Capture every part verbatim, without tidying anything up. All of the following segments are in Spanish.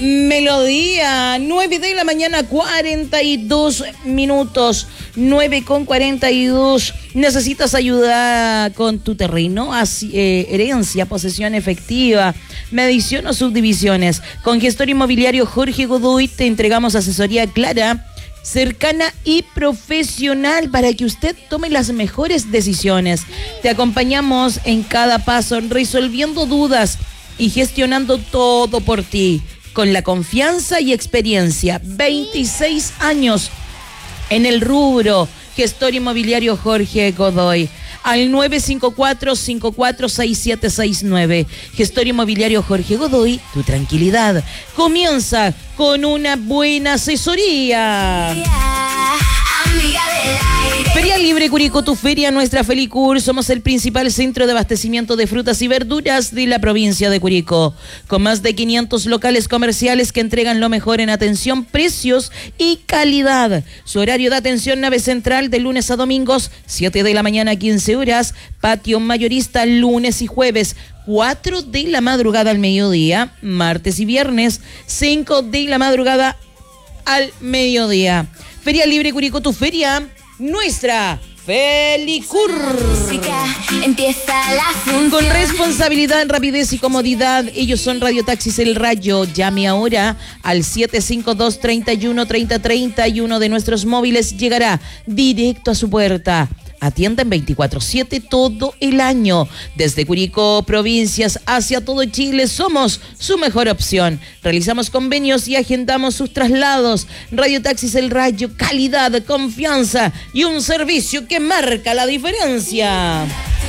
Melodía, nueve de la mañana, cuarenta y dos minutos, nueve con cuarenta y dos. ¿Necesitas ayuda con tu terreno? Así, eh, herencia, posesión efectiva, medición o subdivisiones. Con Gestor Inmobiliario Jorge Godoy te entregamos asesoría clara, cercana y profesional para que usted tome las mejores decisiones. Te acompañamos en cada paso, resolviendo dudas y gestionando todo por ti. Con la confianza y experiencia, veintiséis años en el rubro. Gestor Inmobiliario Jorge Godoy. Al nueve cinco cuatro, cinco cuatro seis siete seis nueve. Gestor Inmobiliario Jorge Godoy, tu tranquilidad comienza con una buena asesoría. Feria Libre Curicó, tu feria, nuestra Felicur. Somos el principal centro de abastecimiento de frutas y verduras de la provincia de Curicó, con más de quinientos locales comerciales que entregan lo mejor en atención, precios y calidad. Su horario de atención: nave central de lunes a domingos, siete de la mañana a quince horas, patio mayorista lunes y jueves, cuatro de la madrugada al mediodía, martes y viernes, cinco de la madrugada al mediodía. Feria Libre Curicó, tu feria, nuestra Felicur. Con responsabilidad, rapidez y comodidad, ellos son Radiotaxis El Rayo. Llame ahora al siete cinco dos, tres uno, tres cero tres cero y uno de nuestros móviles llegará directo a su puerta. Atienden veinticuatro siete todo el año. Desde Curicó, provincias, hacia todo Chile, somos su mejor opción. Realizamos convenios y agendamos sus traslados. Radiotaxis El Rayo, calidad, confianza y un servicio que marca la diferencia.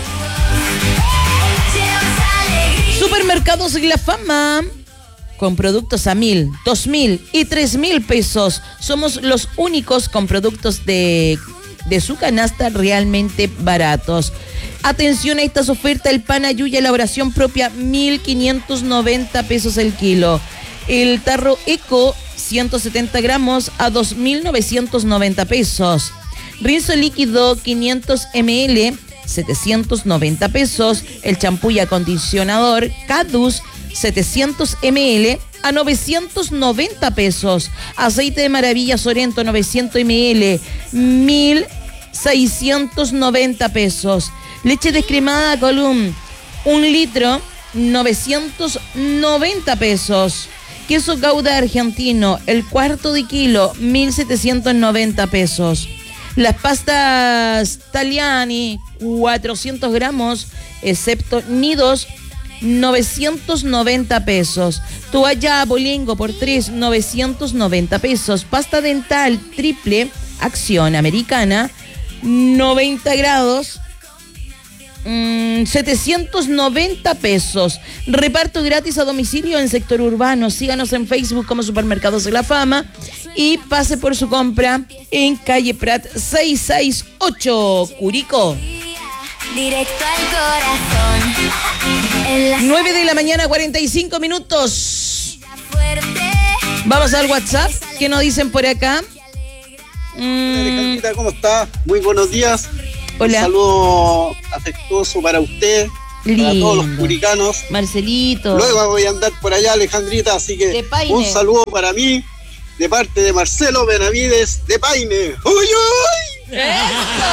Supermercados La Fama. Con productos a mil, dos mil y tres mil pesos. Somos los únicos con productos de... de su canasta realmente baratos. Atención a estas ofertas: el pan Ayuya, elaboración propia, mil quinientos noventa pesos el kilo. El tarro Eco, ciento setenta gramos a dos mil novecientos noventa pesos. Rinzo líquido, quinientos mililitros, setecientos noventa pesos. El champú y acondicionador Cadus, setecientos mililitros, a novecientos noventa pesos. Aceite de maravilla Sorento, novecientos mililitros, mil seiscientos noventa pesos. Leche descremada Column, un litro, novecientos noventa pesos. Queso Gouda argentino, el cuarto de kilo, mil setecientos noventa pesos. Las pastas Taliani, cuatrocientos gramos, excepto nidos, novecientos noventa pesos. Toalla Bolingo por tres, novecientos noventa pesos. Pasta dental triple acción americana, noventa grados, mmm, setecientos noventa pesos. Reparto gratis a domicilio en sector urbano. Síganos en Facebook como Supermercados de la Fama y pase por su compra en calle Prat seiscientos sesenta y ocho, Curicó. Directo al corazón. nueve de la mañana, cuarenta y cinco minutos. Vamos al WhatsApp. ¿Qué nos dicen por acá? Mm. Alejandrita, ¿cómo está? Muy buenos días. Hola. Un saludo afectuoso para usted, lindo, para todos los curicanos. Marcelito. Luego voy a andar por allá, Alejandrita, así que un saludo para mí, de parte de Marcelo Benavides de Paine. ¡Uy, uy! ¡Eso!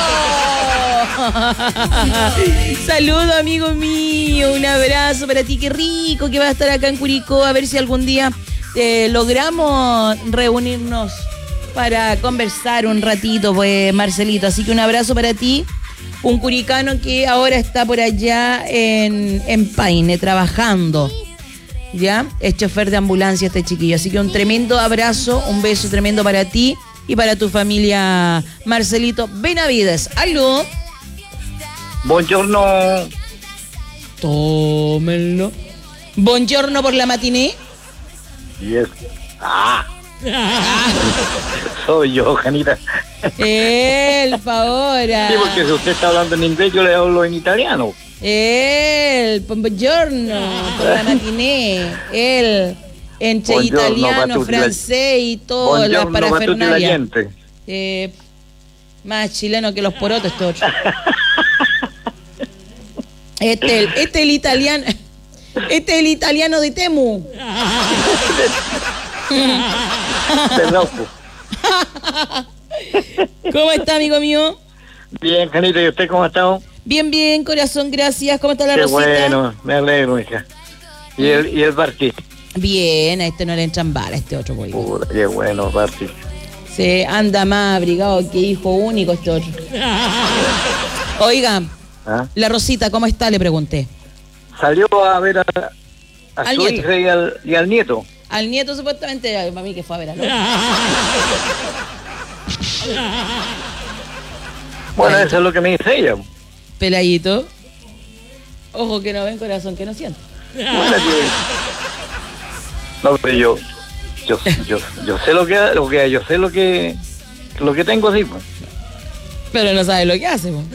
Saludo, amigo mío, un abrazo para ti, qué rico que va a estar acá en Curicó. A ver si algún día eh, logramos reunirnos para conversar un ratito, pues, Marcelito. Así que un abrazo para ti, un curicano que ahora está por allá en, en Paine, trabajando. ¿Ya? Es chofer de ambulancia este chiquillo. Así que un tremendo abrazo, un beso tremendo para ti y para tu familia, Marcelito Benavides. ¿Aló? Buongiorno. Tómenlo. Buongiorno por la matiné. Yes. Ah. Soy yo, Janita. El favora. Sí, porque si usted está hablando en inglés, yo le hablo en italiano. El buongiorno por la matiné. El entre Buongiorno, italiano, Patuzzi, francés y todo, la parafernalia. Eh, más chileno que los porotos, este otro. Este, este el italiano. Este es el italiano de Temu. De loco. ¿Cómo está, amigo mío? Bien, Janita, ¿y usted cómo ha estado? Bien, bien, corazón, gracias. ¿Cómo está la Qué Rosita? bueno, me alegro, hija. ¿Y el, y el Barty? Bien, a este no le entran balas, este otro boy. Puta, qué bueno, Barty. Se anda más abrigado que hijo único este otro. Oiga, ¿Ah? la Rosita, ¿cómo está? Le pregunté. Salió a ver a, a Al su nieto. hija y al, y al nieto. Al nieto supuestamente, a mí que fue a ver a lo. Bueno, eso es lo que me dice ella. Peladito. Ojo que no ven, corazón que no siente. Bueno, que... No, pero yo, yo, yo, yo sé lo que, lo que, yo sé lo que, lo que tengo, sí, pues. Pero no sabe lo que hace, po.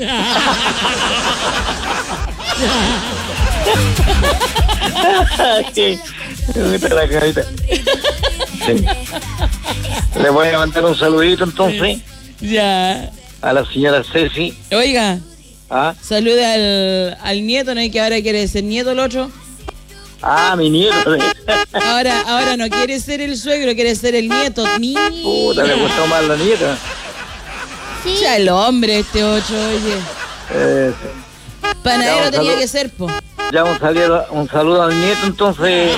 Sí. La carita. Sí. Le voy a mandar un saludito entonces Ya. a la señora Ceci. Oiga, ¿Ah? salude al, al nieto, ¿no? Y que ahora quiere ser nieto el otro. Ah, mi nieto. Ahora, ahora no quiere ser el suegro, quiere ser el nieto. Ni... Puta, le gustó más la nieta. Ya el hombre este ocho, oye. Eh, Panadero Ya, tenía salud. que ser, po. ya un saludo, un saludo al nieto entonces.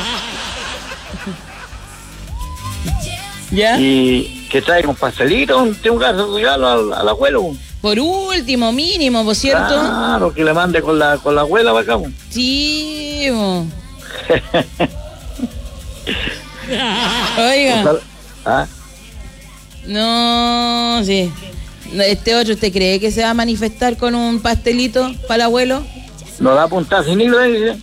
¿Ya? Y que traiga un pastelito, un, un caso de regalo al, al abuelo. Por último, mínimo, ¿por cierto? Claro, que le mande con la, con la abuela para acá. po. Sí, po. Un Oiga, sal- ¿Ah? no, sí. No, este otro, ¿usted cree que se va a manifestar con un pastelito para el abuelo? ¿No da puntada sin hilo? Dice.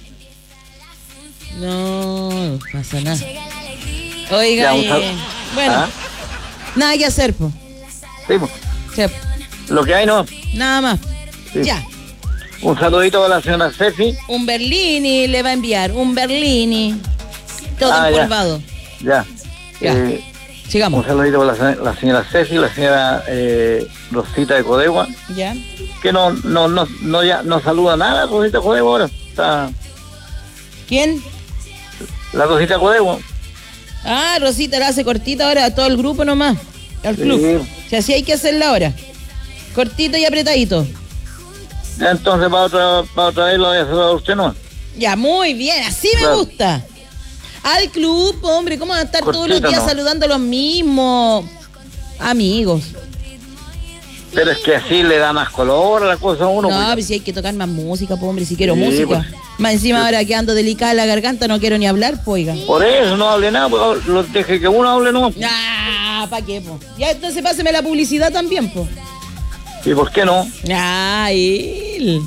No, no pasa nada. Oiga, Ya, un eh, sal- bueno, ¿Ah? nada que hacer, po. Sí, po. Sí, Lo que hay, ¿no? nada más. Sí. Ya. Un saludito a la señora Ceci. Un Berlini le va a enviar, un Berlini. Todo Ah, ya. empolvado. Ya. Ya. Eh, Sigamos. un saludito para la, se- la señora Ceci, la señora eh, Rosita de Codegua, Ya. que no no no no ya no saluda nada, Rosita Codegua ahora. Está ¿Quién? la Rosita Codegua. Ah, Rosita la hace cortita ahora a todo el grupo nomás. Al club. Sí. Si así hay que hacerla ahora. Cortito y apretadito. Ya entonces para otra, para otra vez lo voy a saludar a usted, ¿no? Ya, muy bien, así me Claro. gusta. Al club, hombre, ¿cómo van a estar todos los Cortito, días ¿no? saludando a los mismos amigos? Pero es que así le da más color a la cosa a uno. No, pues. pues si hay que tocar más música, pues, hombre, si quiero Sí, música. pues. Más encima ahora que ando delicada la garganta, no quiero ni hablar, pues, oiga. Por eso no hable nada, pues, lo deje que uno hable, ¿no? Ah, ¿para qué, po? Ya, entonces páseme la publicidad también, po. ¿Y por qué no? Ah, él.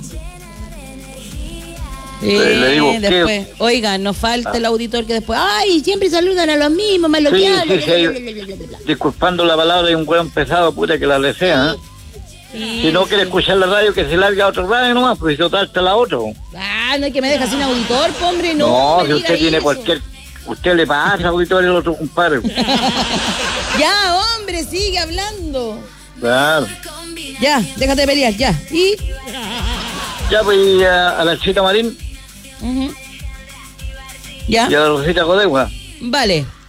Le- le digo, Eh, después, oiga, nos falta el auditor que después, ay, siempre saludan a los mismos, más lo Sí, que sí, hablan. sí, hay- disculpando la palabra de un hueón pesado, puta que la desea, ¿eh? Sí, Si no quiere escuchar la radio, que se largue a otro radio nomás, pues si total está la otra. po. Ah, no es que me deja sin auditor, po, hombre, no. No, me si diga usted tiene eso. cualquier... Usted le pasa auditor el otro compadre. Ya, hombre, sigue hablando. Claro. Ya, déjate de pelear, ya. Y. Ya, pues y a, a la Chita Marín Ujú. Ya, y a la Rosita Codegua. vale.